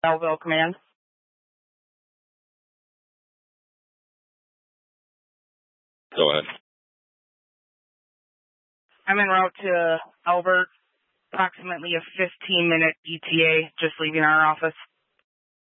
Belleville Command. Go ahead. I'm en route to Albert, approximately a 15-minute ETA, just leaving our office.